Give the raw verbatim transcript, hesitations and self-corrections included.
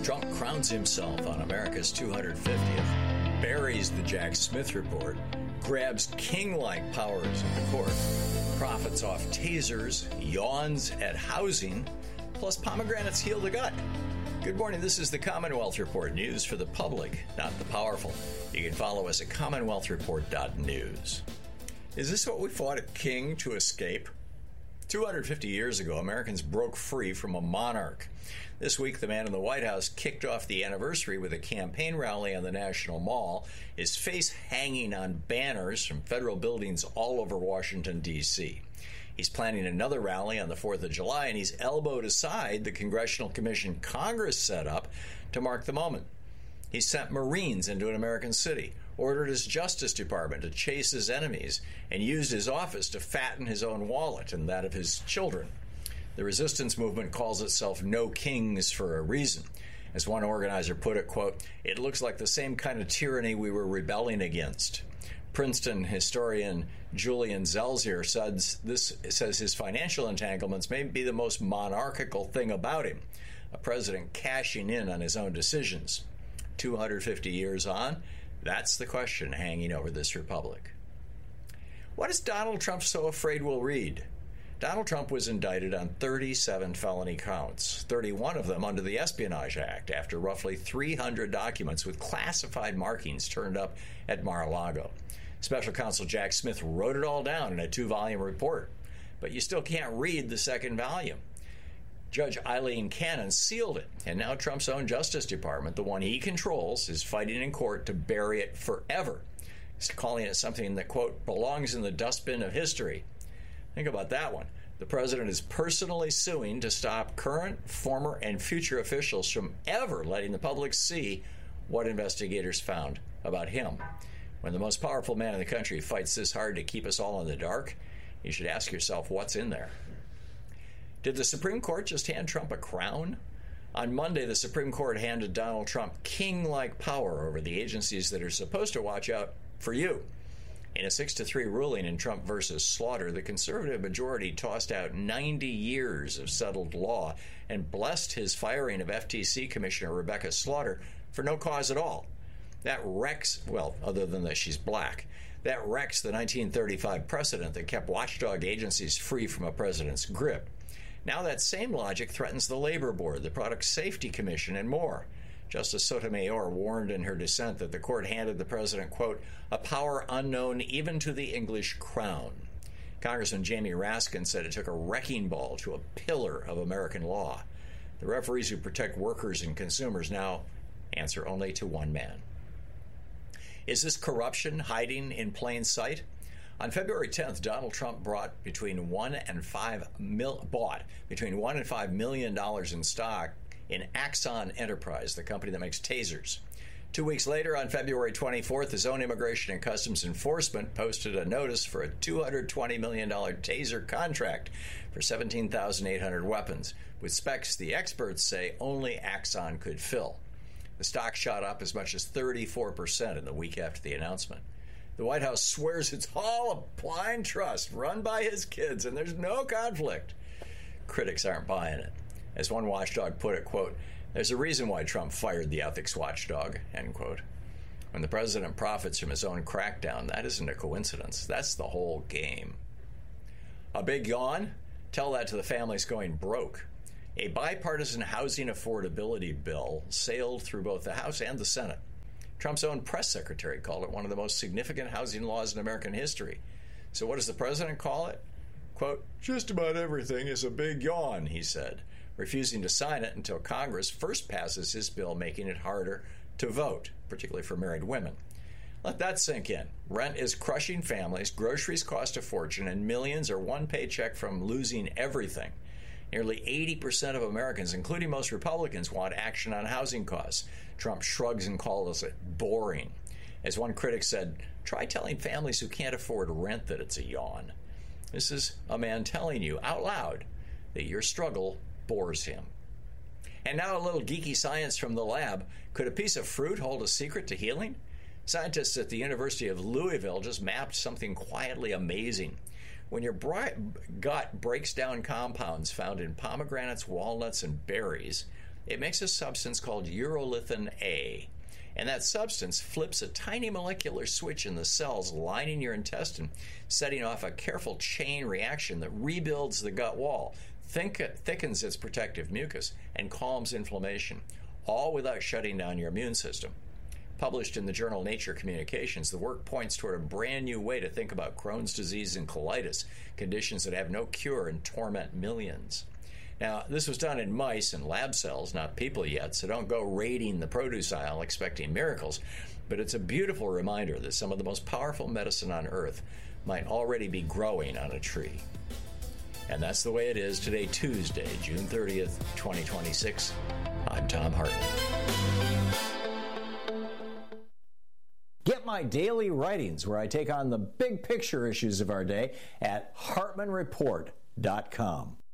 Trump crowns himself on America's two hundred fiftieth, buries the Jack Smith report, grabs king-like powers in the court, profits off tasers, yawns at housing, plus pomegranates heal the gut. Good morning. This is the Commonwealth Report, news for the public, not the powerful. You can follow us at commonwealth report dot news. Is this what we fought a king to escape? two hundred fifty years ago, Americans broke free from a monarch. This week, the man in the White House kicked off the anniversary with a campaign rally on the National Mall, his face hanging on banners from federal buildings all over Washington, D C He's planning another rally on the fourth of July, and he's elbowed aside the congressional commission Congress set up to mark the moment. He sent Marines into an American city, ordered his Justice Department to chase his enemies, and used his office to fatten his own wallet and that of his children. The resistance movement calls itself No Kings for a reason. As one organizer put it, quote, "It looks like the same kind of tyranny we were rebelling against." Princeton historian Julian Zelzier says, this, says his financial entanglements may be the most monarchical thing about him, a president cashing in on his own decisions. two hundred fifty years on, that's the question hanging over this republic. What is Donald Trump so afraid we'll read? Donald Trump was indicted on thirty-seven felony counts, thirty-one of them under the Espionage Act, after roughly three hundred documents with classified markings turned up at Mar-a-Lago. Special counsel Jack Smith wrote it all down in a two-volume report, but you still can't read the second volume. Judge Eileen Cannon sealed it, and now Trump's own Justice Department, the one he controls, is fighting in court to bury it forever. He's calling it something that, quote, belongs in the dustbin of history. Think about that one. The president is personally suing to stop current, former, and future officials from ever letting the public see what investigators found about him. When the most powerful man in the country fights this hard to keep us all in the dark, you should ask yourself what's in there. Did the Supreme Court just hand Trump a crown? On Monday, the Supreme Court handed Donald Trump king-like power over the agencies that are supposed to watch out for you. In a six to three ruling in Trump versus Slaughter, the conservative majority tossed out ninety years of settled law and blessed his firing of F T C Commissioner Rebecca Slaughter for no cause at all. That wrecks, well, other than that she's black, that wrecks the nineteen thirty-five precedent that kept watchdog agencies free from a president's grip. Now that same logic threatens the Labor Board, the Product Safety Commission, and more. Justice Sotomayor warned in her dissent that the court handed the president, quote, a power unknown even to the English crown. Congressman Jamie Raskin said it took a wrecking ball to a pillar of American law. The referees who protect workers and consumers now answer only to one man. Is this corruption hiding in plain sight? On February tenth, Donald Trump brought between one and five mil, bought between one and five million dollars in stock in Axon Enterprise, the company that makes tasers. Two weeks later, on February twenty-fourth, his own Immigration and Customs Enforcement posted a notice for a two hundred twenty million dollars taser contract for seventeen thousand eight hundred weapons, with specs the experts say only Axon could fill. The stock shot up as much as thirty-four percent in the week after the announcement. The White House swears it's all a blind trust run by his kids, and there's no conflict. Critics aren't buying it. As one watchdog put it, quote, there's a reason why Trump fired the ethics watchdog, end quote. When the president profits from his own crackdown, that isn't a coincidence. That's the whole game. A big yawn? Tell that to the families going broke. A bipartisan housing affordability bill sailed through both the House and the Senate. Trump's own press secretary called it one of the most significant housing laws in American history. So what does the president call it? Quote, just about everything is a big yawn, he said, refusing to sign it until Congress first passes his bill making it harder to vote, particularly for married women. Let that sink in. Rent is crushing families, groceries cost a fortune, and millions are one paycheck from losing everything. Nearly eighty percent of Americans, including most Republicans, want action on housing costs. Trump shrugs and calls it boring. As one critic said, try telling families who can't afford rent that it's a yawn. This is a man telling you out loud that your struggle bores him. And now a little geeky science from the lab. Could a piece of fruit hold a secret to healing? Scientists at the University of Louisville just mapped something quietly amazing. When your gut breaks down compounds found in pomegranates, walnuts, and berries, It makes a substance called urolithin A. And that substance flips a tiny molecular switch in the cells lining your intestine, setting off a careful chain reaction that rebuilds the gut wall, think, thickens its protective mucus, and calms inflammation, all without shutting down your immune system. Published in the journal Nature Communications, the work points toward a brand new way to think about Crohn's disease and colitis, conditions that have no cure and torment millions. Now, this was done in mice and lab cells, not people yet, so don't go raiding the produce aisle expecting miracles. But it's a beautiful reminder that some of the most powerful medicine on earth might already be growing on a tree. And that's the way it is today, Tuesday, June thirtieth, twenty twenty-six. I'm Thom Hartmann. Get my daily writings where I take on the big picture issues of our day at hartmann report dot com.